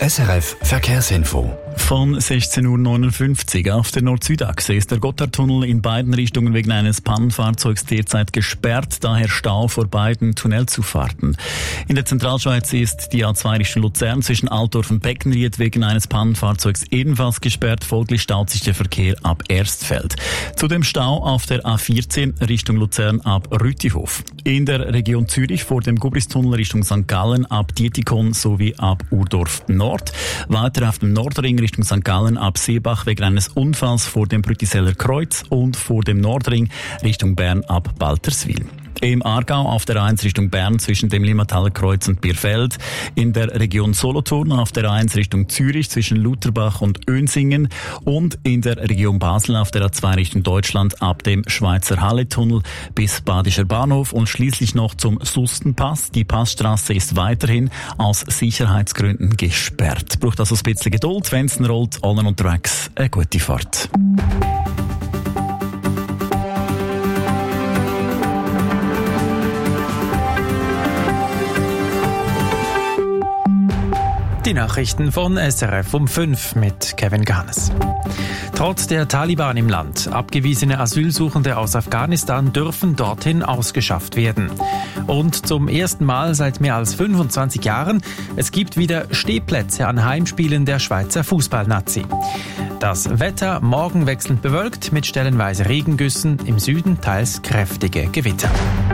SRF Verkehrsinfo. Von 16.59 Uhr auf der Nord-Süd-Achse ist der Gotthardtunnel in beiden Richtungen wegen eines Pannenfahrzeugs derzeit gesperrt, daher Stau vor beiden Tunnelzufahrten. In der Zentralschweiz ist die A2 Richtung Luzern zwischen Altdorf und Beckenried wegen eines Pannenfahrzeugs ebenfalls gesperrt, folglich staut sich der Verkehr ab Erstfeld. Zudem Stau auf der A14 Richtung Luzern ab Rütihof. In der Region Zürich vor dem Gubristunnel Richtung St. Gallen ab Dietikon sowie ab Urdorf Nord. Weiter auf dem Nordring Richtung St. Gallen ab Seebach wegen eines Unfalls vor dem Brütiseller Kreuz und vor dem Nordring Richtung Bern ab Balterswil. Im Aargau auf der A1 Richtung Bern zwischen dem Limmataler Kreuz und Bierfeld, in der Region Solothurn auf der A1 Richtung Zürich zwischen Lutherbach und Önsingen und in der Region Basel auf der A2 Richtung Deutschland ab dem Schweizer Halletunnel bis Badischer Bahnhof und schließlich noch zum Sustenpass. Die Passstraße ist weiterhin aus Sicherheitsgründen gesperrt. Braucht also ein bisschen Geduld, wenn es rollt, allen unterwegs eine gute Fahrt. Die Nachrichten von SRF um 5 mit Kevin Garnes. Trotz der Taliban im Land, abgewiesene Asylsuchende aus Afghanistan dürfen dorthin ausgeschafft werden. Und zum ersten Mal seit mehr als 25 Jahren, es gibt wieder Stehplätze an Heimspielen der Schweizer Fußballnazi. Das Wetter morgen wechselnd bewölkt mit stellenweise Regengüssen, im Süden teils kräftige Gewitter.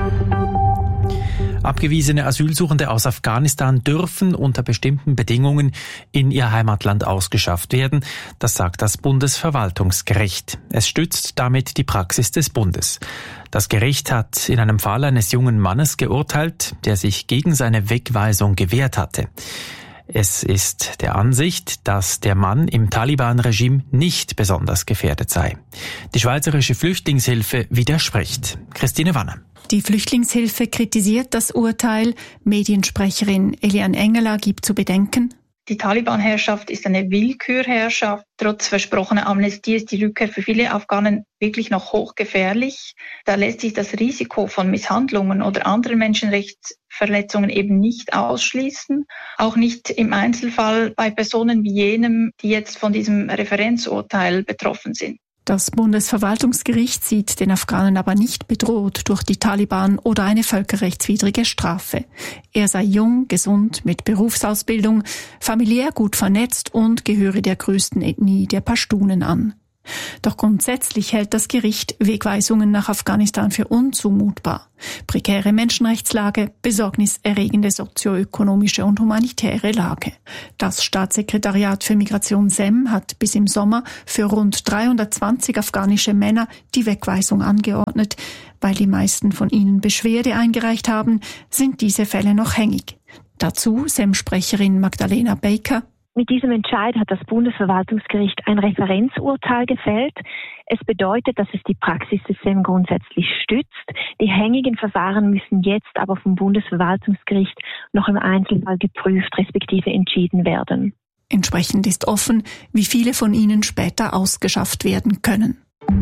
Abgewiesene Asylsuchende aus Afghanistan dürfen unter bestimmten Bedingungen in ihr Heimatland ausgeschafft werden. Das sagt das Bundesverwaltungsgericht. Es stützt damit die Praxis des Bundes. Das Gericht hat in einem Fall eines jungen Mannes geurteilt, der sich gegen seine Wegweisung gewehrt hatte. Es ist der Ansicht, dass der Mann im Taliban-Regime nicht besonders gefährdet sei. Die Schweizerische Flüchtlingshilfe widerspricht. Christine Wanner. Die Flüchtlingshilfe kritisiert das Urteil. Mediensprecherin Eliane Engeler gibt zu bedenken: Die Taliban-Herrschaft ist eine Willkürherrschaft. Trotz versprochener Amnestie ist die Rückkehr für viele Afghanen wirklich noch hochgefährlich. Da lässt sich das Risiko von Misshandlungen oder anderen Menschenrechtsverletzungen eben nicht ausschließen. Auch nicht im Einzelfall bei Personen wie jenem, die jetzt von diesem Referenzurteil betroffen sind. Das Bundesverwaltungsgericht sieht den Afghanen aber nicht bedroht durch die Taliban oder eine völkerrechtswidrige Strafe. Er sei jung, gesund, mit Berufsausbildung, familiär gut vernetzt und gehöre der größten Ethnie der Pashtunen an. Doch grundsätzlich hält das Gericht Wegweisungen nach Afghanistan für unzumutbar. Prekäre Menschenrechtslage, besorgniserregende sozioökonomische und humanitäre Lage. Das Staatssekretariat für Migration SEM hat bis im Sommer für rund 320 afghanische Männer die Wegweisung angeordnet. Weil die meisten von ihnen Beschwerde eingereicht haben, sind diese Fälle noch hängig. Dazu SEM-Sprecherin Magdalena Baker: Mit diesem Entscheid hat das Bundesverwaltungsgericht ein Referenzurteil gefällt. Es bedeutet, dass es die Praxis des SEM grundsätzlich stützt. Die hängigen Verfahren müssen jetzt aber vom Bundesverwaltungsgericht noch im Einzelfall geprüft respektive entschieden werden. Entsprechend ist offen, wie viele von ihnen später ausgeschafft werden können.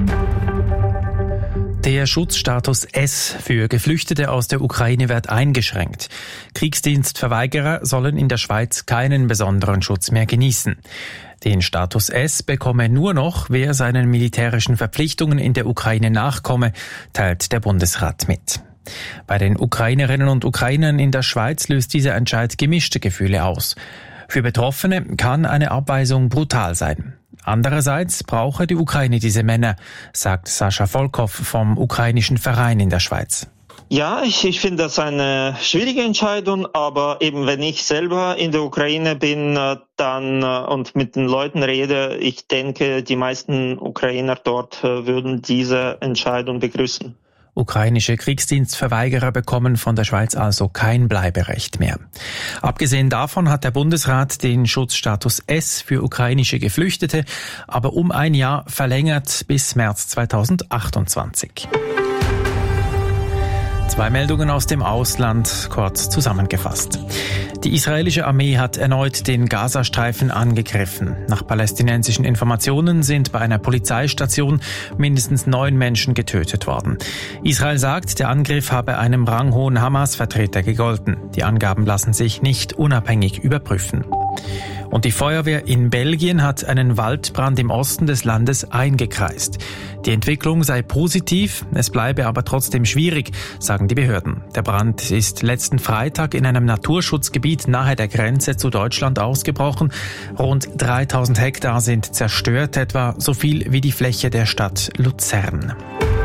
Der Schutzstatus S für Geflüchtete aus der Ukraine wird eingeschränkt. Kriegsdienstverweigerer sollen in der Schweiz keinen besonderen Schutz mehr genießen. Den Status S bekomme nur noch, wer seinen militärischen Verpflichtungen in der Ukraine nachkomme, teilt der Bundesrat mit. Bei den Ukrainerinnen und Ukrainern in der Schweiz löst dieser Entscheid gemischte Gefühle aus. Für Betroffene kann eine Abweisung brutal sein. Andererseits brauche die Ukraine diese Männer, sagt Sascha Volkov vom ukrainischen Verein in der Schweiz. Ja, ich finde das eine schwierige Entscheidung, aber eben wenn ich selber in der Ukraine bin dann und mit den Leuten rede, ich denke, die meisten Ukrainer dort würden diese Entscheidung begrüßen. Ukrainische Kriegsdienstverweigerer bekommen von der Schweiz also kein Bleiberecht mehr. Abgesehen davon hat der Bundesrat den Schutzstatus S für ukrainische Geflüchtete aber um ein Jahr verlängert bis März 2028. 2 Meldungen aus dem Ausland, kurz zusammengefasst. Die israelische Armee hat erneut den Gazastreifen angegriffen. Nach palästinensischen Informationen sind bei einer Polizeistation mindestens 9 Menschen getötet worden. Israel sagt, der Angriff habe einem ranghohen Hamas-Vertreter gegolten. Die Angaben lassen sich nicht unabhängig überprüfen. Und die Feuerwehr in Belgien hat einen Waldbrand im Osten des Landes eingekreist. Die Entwicklung sei positiv, es bleibe aber trotzdem schwierig, sagen die Behörden. Der Brand ist letzten Freitag in einem Naturschutzgebiet nahe der Grenze zu Deutschland ausgebrochen. Rund 3000 Hektar sind zerstört, etwa so viel wie die Fläche der Stadt Luzern.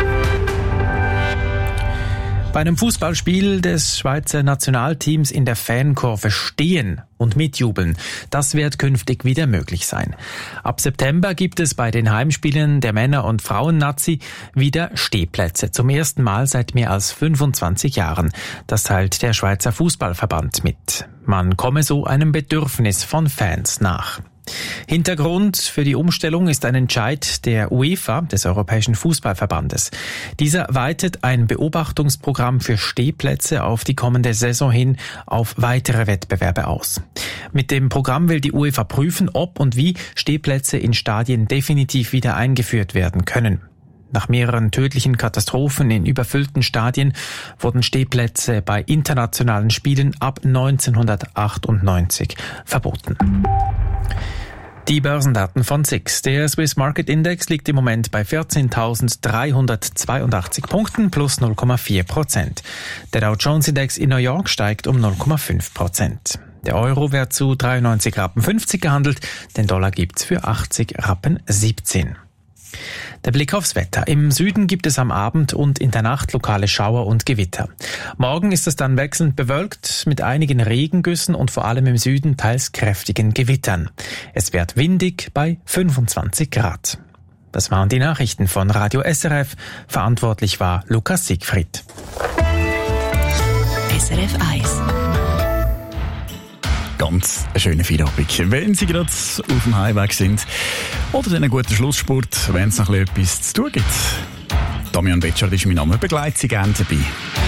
Bei einem Fußballspiel des Schweizer Nationalteams in der Fankurve stehen und mitjubeln, das wird künftig wieder möglich sein. Ab September gibt es bei den Heimspielen der Männer- und Frauen-Nazi wieder Stehplätze. Zum ersten Mal seit mehr als 25 Jahren. Das teilt der Schweizer Fußballverband mit. Man komme so einem Bedürfnis von Fans nach. Hintergrund für die Umstellung ist ein Entscheid der UEFA, des Europäischen Fußballverbandes. Dieser weitet ein Beobachtungsprogramm für Stehplätze auf die kommende Saison hin auf weitere Wettbewerbe aus. Mit dem Programm will die UEFA prüfen, ob und wie Stehplätze in Stadien definitiv wieder eingeführt werden können. Nach mehreren tödlichen Katastrophen in überfüllten Stadien wurden Stehplätze bei internationalen Spielen ab 1998 verboten. Die Börsendaten von SIX. Der Swiss Market Index liegt im Moment bei 14.382 Punkten plus 0,4%. Der Dow Jones Index in New York steigt um 0,5%. Der Euro wird zu 93,50 Rappen gehandelt, den Dollar gibt's für 80,17 Rappen. Der Blick aufs Wetter. Im Süden gibt es am Abend und in der Nacht lokale Schauer und Gewitter. Morgen ist es dann wechselnd bewölkt mit einigen Regengüssen und vor allem im Süden teils kräftigen Gewittern. Es wird windig bei 25 Grad. Das waren die Nachrichten von Radio SRF. Verantwortlich war Lukas Siegfried. SRF 1. Ganz eine schöne Feierabend. Wenn Sie gerade auf dem Heimweg sind oder einen guten Schlusssport, wenn es noch etwas zu tun gibt. Damian Betschart ist mein Name. Begleitet Sie gerne dabei.